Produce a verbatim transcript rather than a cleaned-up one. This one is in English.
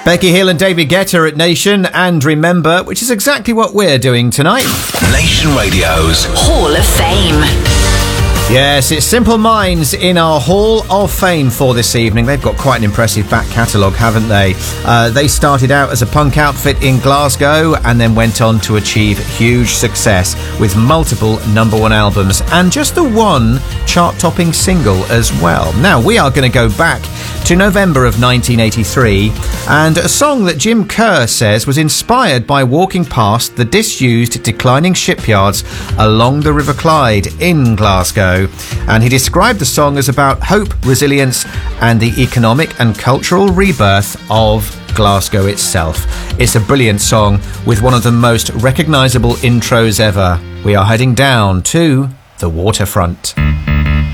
Becky Hill and David Guetta at Nation and Remember, which is exactly what we're doing tonight. Nation Radio's Hall of Fame. Yes, it's Simple Minds in our Hall of Fame for this evening. They've got quite an impressive back catalogue, haven't they? Uh, they started out as a punk outfit in Glasgow and then went on to achieve huge success with multiple number one albums and just the one chart-topping single as well. Now, we are going to go back to November of nineteen eighty-three and a song that Jim Kerr says was inspired by walking past the disused, declining shipyards along the River Clyde in Glasgow. And he described the song as about hope, resilience and the economic and cultural rebirth of Glasgow itself. It's a brilliant song with one of the most recognisable intros ever. We are heading down to the waterfront.